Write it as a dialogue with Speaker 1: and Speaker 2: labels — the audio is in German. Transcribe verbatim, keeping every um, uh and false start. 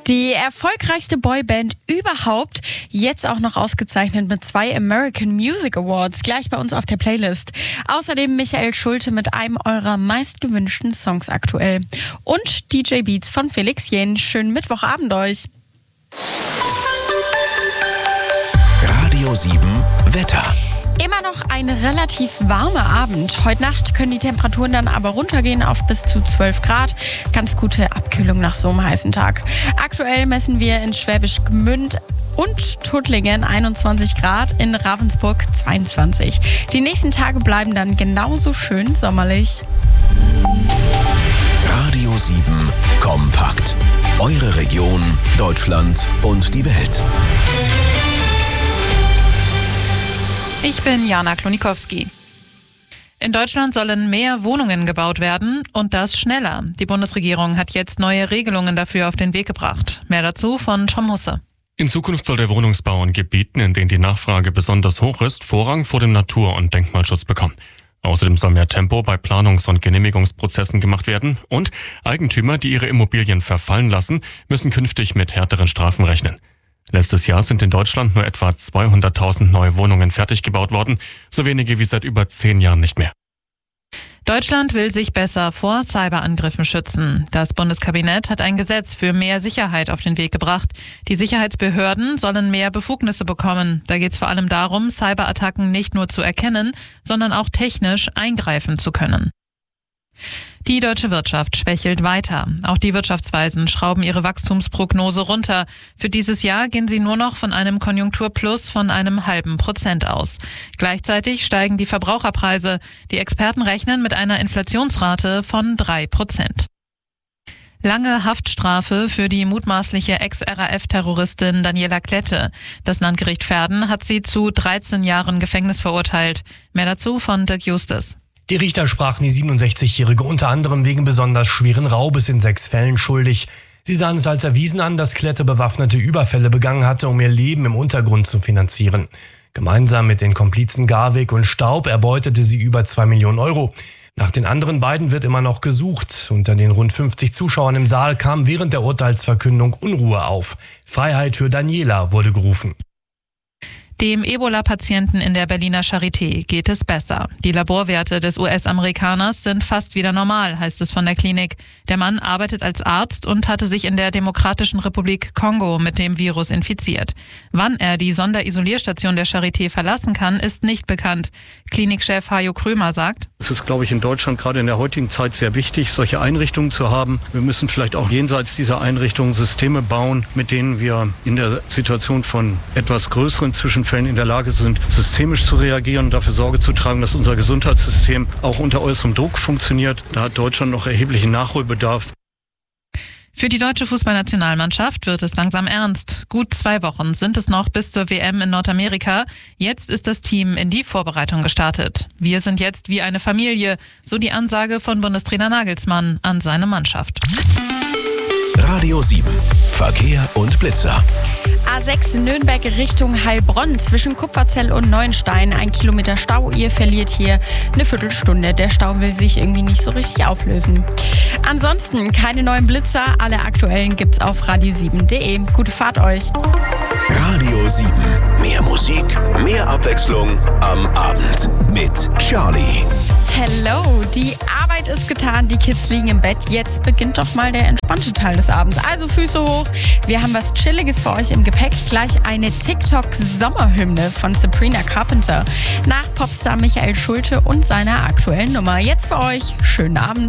Speaker 1: Die erfolgreichste Boyband überhaupt, jetzt auch noch ausgezeichnet mit zwei American Music Awards, gleich bei uns auf der Playlist. Außerdem Michael Schulte mit einem eurer meistgewünschten Songs aktuell. Und D J Beats von Felix Jähn. Schönen Mittwochabend euch.
Speaker 2: Radio sieben Wetter.
Speaker 1: Immer noch ein relativ warmer Abend. Heute Nacht können die Temperaturen dann aber runtergehen auf bis zu zwölf Grad. Ganz gute Abkühlung nach so einem heißen Tag. Aktuell messen wir in Schwäbisch Gmünd und Tuttlingen einundzwanzig Grad, in Ravensburg zweiundzwanzig. Die nächsten Tage bleiben dann genauso schön sommerlich.
Speaker 2: Radio sieben Kompakt. Eure Region, Deutschland und die Welt.
Speaker 3: Ich bin Jana Klonikowski. In Deutschland sollen mehr Wohnungen gebaut werden und das schneller. Die Bundesregierung hat jetzt neue Regelungen dafür auf den Weg gebracht. Mehr dazu von Tom Husse.
Speaker 4: In Zukunft soll der Wohnungsbau in Gebieten, in denen die Nachfrage besonders hoch ist, Vorrang vor dem Natur- und Denkmalschutz bekommen. Außerdem soll mehr Tempo bei Planungs- und Genehmigungsprozessen gemacht werden und Eigentümer, die ihre Immobilien verfallen lassen, müssen künftig mit härteren Strafen rechnen. Letztes Jahr sind in Deutschland nur etwa zweihunderttausend neue Wohnungen fertig gebaut worden, so wenige wie seit über zehn Jahren nicht mehr.
Speaker 3: Deutschland will sich besser vor Cyberangriffen schützen. Das Bundeskabinett hat ein Gesetz für mehr Sicherheit auf den Weg gebracht. Die Sicherheitsbehörden sollen mehr Befugnisse bekommen. Da geht es vor allem darum, Cyberattacken nicht nur zu erkennen, sondern auch technisch eingreifen zu können. Die deutsche Wirtschaft schwächelt weiter. Auch die Wirtschaftsweisen schrauben ihre Wachstumsprognose runter. Für dieses Jahr gehen sie nur noch von einem Konjunkturplus von einem halben Prozent aus. Gleichzeitig steigen die Verbraucherpreise. Die Experten rechnen mit einer Inflationsrate von drei Prozent. Lange Haftstrafe für die mutmaßliche Ex-R A F-Terroristin Daniela Klette. Das Landgericht Verden hat sie zu dreizehn Jahren Gefängnis verurteilt. Mehr dazu von Dirk Justus.
Speaker 5: Die Richter sprachen die siebenundsechzigjährige unter anderem wegen besonders schweren Raubes in sechs Fällen schuldig. Sie sahen es als erwiesen an, dass Klette bewaffnete Überfälle begangen hatte, um ihr Leben im Untergrund zu finanzieren. Gemeinsam mit den Komplizen Garwig und Staub erbeutete sie über zwei Millionen Euro. Nach den anderen beiden wird immer noch gesucht. Unter den rund fünfzig Zuschauern im Saal kam während der Urteilsverkündung Unruhe auf. Freiheit für Daniela wurde gerufen.
Speaker 3: Dem Ebola-Patienten in der Berliner Charité geht es besser. Die Laborwerte des U S-Amerikaners sind fast wieder normal, heißt es von der Klinik. Der Mann arbeitet als Arzt und hatte sich in der Demokratischen Republik Kongo mit dem Virus infiziert. Wann er die Sonderisolierstation der Charité verlassen kann, ist nicht bekannt. Klinikchef Hajo Krömer sagt:
Speaker 6: Es ist, glaube ich, in Deutschland gerade in der heutigen Zeit sehr wichtig, solche Einrichtungen zu haben. Wir müssen vielleicht auch jenseits dieser Einrichtungen Systeme bauen, mit denen wir in der Situation von etwas größeren Zwischenfällen in der Lage sind, systemisch zu reagieren und dafür Sorge zu tragen, dass unser Gesundheitssystem auch unter äußerem Druck funktioniert. Da hat Deutschland noch erheblichen Nachholbedarf.
Speaker 3: Für die deutsche Fußballnationalmannschaft wird es langsam ernst. Gut zwei Wochen sind es noch bis zur W M in Nordamerika. Jetzt ist das Team in die Vorbereitung gestartet. Wir sind jetzt wie eine Familie, so die Ansage von Bundestrainer Nagelsmann an seine Mannschaft.
Speaker 2: Radio sieben Verkehr und Blitzer.
Speaker 1: A sechs Nürnberg Richtung Heilbronn zwischen Kupferzell und Neuenstein. Ein Kilometer Stau. Ihr verliert hier eine Viertelstunde. Der Stau will sich irgendwie nicht so richtig auflösen. Ansonsten keine neuen Blitzer. Alle aktuellen gibt's auf radio sieben punkt de. Gute Fahrt euch.
Speaker 2: Radio sieben. Mehr Musik, mehr Abwechslung am Abend mit Charlie.
Speaker 1: Hello, die Arbeit ist getan, die Kids liegen im Bett. Jetzt beginnt doch mal der entspannte Teil des Abends. Also Füße hoch. Wir haben was Chilliges für euch im Gepäck. Gleich eine TikTok-Sommerhymne von Sabrina Carpenter nach Popstar Michael Schulte und seiner aktuellen Nummer. Jetzt für euch. Schönen Abend.